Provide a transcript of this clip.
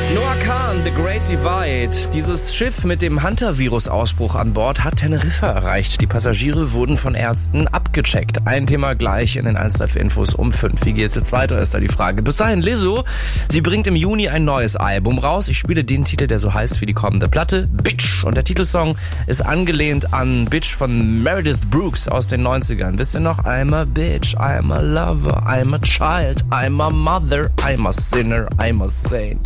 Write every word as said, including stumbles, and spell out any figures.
Noah Kahn, The Great Divide. Dieses Schiff mit dem Hunter-Virus-Ausbruch an Bord hat Teneriffa erreicht. Die Passagiere wurden von Ärzten abgecheckt. Ein Thema gleich in den eins Live Infos um fünf. Wie geht's jetzt weiter, ist da die Frage. Bis dahin, Lizzo. Sie bringt im Juni ein neues Album raus. Ich spiele den Titel, der so heißt wie die kommende Platte, Bitch. Und der Titelsong ist angelehnt an Bitch von Meredith Brooks aus den neunzigern. Wisst ihr noch? I'm a bitch, I'm a lover, I'm a child, I'm a mother, I'm a sinner, I'm a saint.